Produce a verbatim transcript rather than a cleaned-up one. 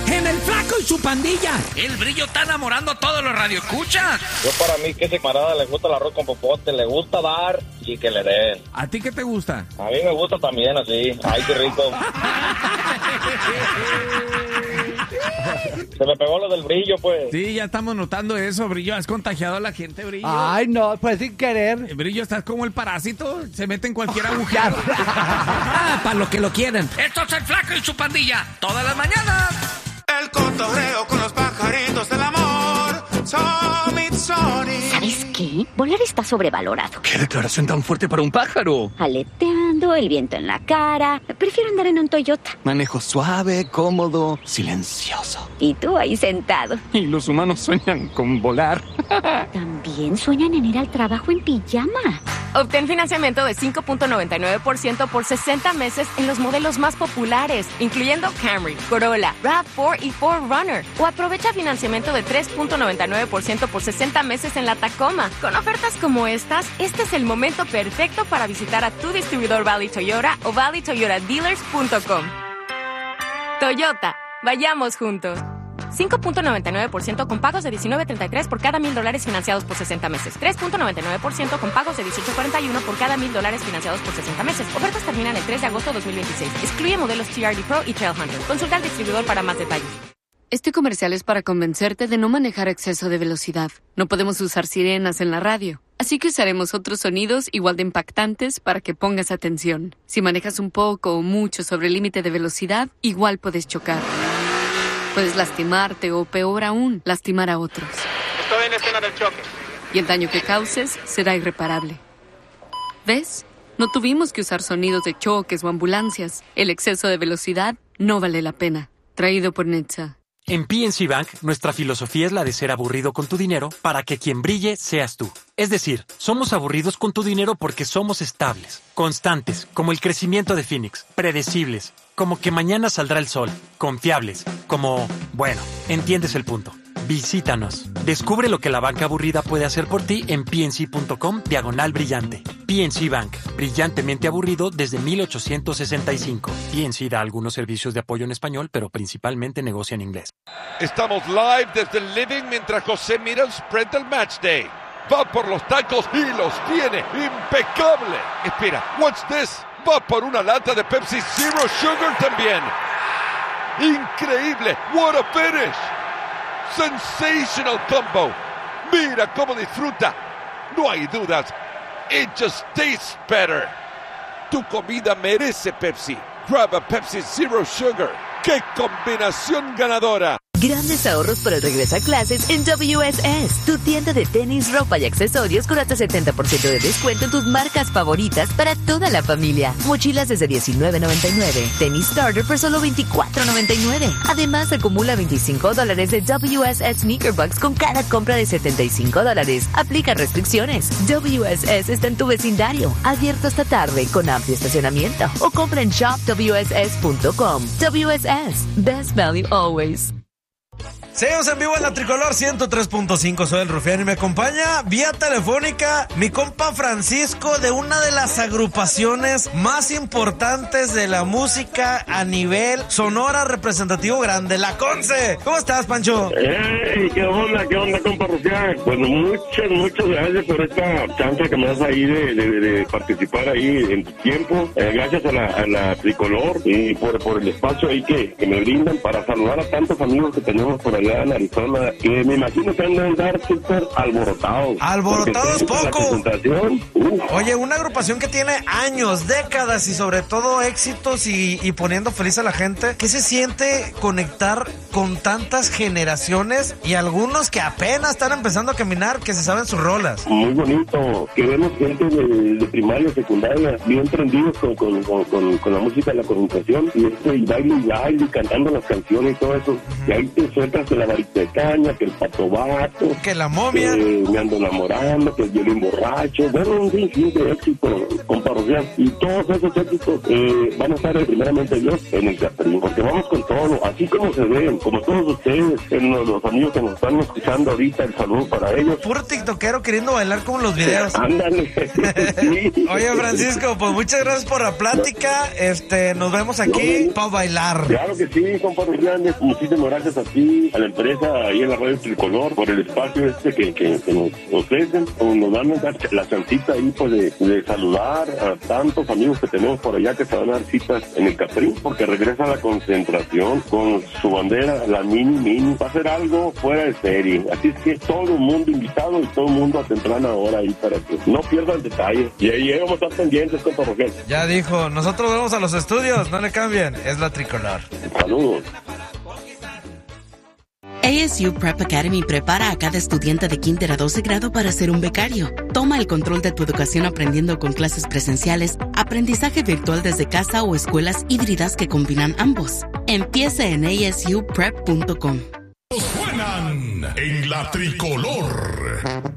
en El Flaco y su Pandilla. El Brillo está enamorando a todos los radioescuchas. Yo para mí que ese camarada le gusta el arroz con popote, le gusta dar y que le den. ¿A ti qué te gusta? A mí me gusta también así. Ay, qué rico. Se me pegó lo del Brillo, pues. Sí, ya estamos notando eso, Brillo. Has contagiado a la gente, Brillo. Ay, no, pues sin querer. Brillo, estás como el parásito. Se mete en cualquier agujero. Ah, para lo que lo quieren. Esto es El Flaco y su Pandilla. Todas las mañanas. El cotorreo con los pajaritos del amor. Summit Sony. ¿Sabes qué? Volar está sobrevalorado. ¿Qué declaración tan fuerte para un pájaro? Aleteando, el viento en la cara. Prefiero andar en un Toyota. Manejo suave, cómodo, silencioso. Y tú ahí sentado. Y los humanos sueñan con volar. También sueñan en ir al trabajo en pijama. Obtén financiamiento de cinco punto noventa y nueve por ciento por sesenta meses en los modelos más populares, incluyendo Camry, Corolla, RAV cuatro y cuatro Runner. O aprovecha financiamiento de tres punto noventa y nueve por ciento por sesenta meses en la Tacoma. Con ofertas como estas, este es el momento perfecto para visitar a tu distribuidor Valley Toyota o valley toyota dealers punto com. Toyota, vayamos juntos. cinco punto noventa y nueve por ciento con pagos de diecinueve treinta y tres por cada mil dólares financiados por sesenta meses. tres punto noventa y nueve por ciento con pagos de dieciocho cuarenta y uno por cada mil dólares financiados por sesenta meses. Ofertas terminan el tres de agosto de dos mil veintiséis. Excluye modelos T R D Pro y Trailhunter. Consulta al distribuidor para más detalles. Este comercial es para convencerte de no manejar a exceso de velocidad. No podemos usar sirenas en la radio, así que usaremos otros sonidos igual de impactantes para que pongas atención. Si manejas un poco o mucho sobre el límite de velocidad, igual puedes chocar. Puedes lastimarte o, peor aún, lastimar a otros. Estoy en escena del choque. Y el daño que causes será irreparable. ¿Ves? No tuvimos que usar sonidos de choques o ambulancias. El exceso de velocidad no vale la pena. Traído por Netza. En P N C Bank, nuestra filosofía es la de ser aburrido con tu dinero para que quien brille seas tú. Es decir, somos aburridos con tu dinero porque somos estables, constantes, como el crecimiento de Phoenix, predecibles, como que mañana saldrá el sol, confiables, como... Bueno, entiendes el punto. Visítanos. Descubre lo que la banca aburrida puede hacer por ti en pnc.com diagonal brillante. P N C Bank, brillantemente aburrido desde mil ochocientos sesenta y cinco. P N C da algunos servicios de apoyo en español, pero principalmente negocia en inglés. Estamos live desde el living mientras José mira el spread del match day. Va por los tacos y los tiene. ¡Impecable! Espera, what's this? Va por una lata de Pepsi Zero Sugar también. ¡Increíble! What a finish! Sensational combo. Mira cómo disfruta. No hay dudas. It just tastes better. Tu comida merece Pepsi. Grab a Pepsi Zero Sugar. ¡Qué combinación ganadora! Grandes ahorros para el regreso a clases en W S S, tu tienda de tenis, ropa y accesorios con hasta setenta por ciento de descuento en tus marcas favoritas para toda la familia. Mochilas desde diecinueve noventa y nueve, tenis starter por solo veinticuatro noventa y nueve. Además, acumula veinticinco dólares de W S S Sneaker Bucks con cada compra de setenta y cinco dólares. Aplica restricciones. W S S está en tu vecindario, abierto hasta tarde con amplio estacionamiento o compra en shop w s s punto com. W S S, best value always. Seguimos en vivo en la Tricolor ciento tres punto cinco, soy el Rufián y me acompaña vía telefónica mi compa Francisco de una de las agrupaciones más importantes de la música a nivel sonora representativo grande, La Conce. ¿Cómo estás, Pancho? Hey, ¿qué onda? ¿Qué onda, compa Rufián? Bueno, muchas, muchas gracias por esta chance que me das ahí de, de, de participar ahí en tu tiempo. Eh, gracias a la, a la Tricolor y por, por el espacio ahí que, que me brindan para saludar a tantos amigos que tenemos por allá en Arizona, que me imagino que han de andar súper alborotados. Alborotados poco. Uh. Oye, una agrupación que tiene años, décadas y sobre todo éxitos y, y poniendo feliz a la gente. ¿Qué se siente conectar con tantas generaciones y algunos que apenas están empezando a caminar, que se saben sus rolas? Muy bonito, que vemos gente de, de primaria, secundaria, bien prendidos con, con, con, con, con la música de la comunicación y este, y baile y baile, y cantando las canciones y todo eso. Uh-huh. Y ahí te sueltas la varita de caña, que el pato vato, que la momia, que me ando enamorando, que el violín borracho, bueno, un sinfín de éxitos, compa Rufián, y todos esos éxitos eh, van a estar eh, primeramente Dios en el Caprín, porque vamos con todo, así como se ven, como todos ustedes, en los, los amigos que nos están escuchando ahorita, el saludo para ellos. Puro tiktokero queriendo bailar como los videos. Ándale. Sí. Oye, Francisco, pues muchas gracias por la plática, este, nos vemos aquí no, para bailar. Claro que sí, compa Rufián, muchísimas gracias a ti, a la empresa ahí en la radio Tricolor, por el espacio este que, que, que nos ofrecen, o nos dan la chancita ahí pues de, de saludar a tantos amigos que tenemos por allá que se van a dar citas en el Caprín, porque regresa a la concentración con su bandera, la mini mini, va a ser algo fuera de serie, así es que todo el mundo invitado y todo el mundo a temprana hora ahí para que no pierdan detalles, y ahí vamos a estar pendientes, compa Rogelio. Ya dijo, nosotros vamos a los estudios, no le cambien, es la Tricolor. Saludos. A S U Prep Academy prepara a cada estudiante de kinder a doce grado para ser un becario. Toma el control de tu educación aprendiendo con clases presenciales, aprendizaje virtual desde casa o escuelas híbridas que combinan ambos. Empieza en a s u prep punto com. Suenan en la Tricolor.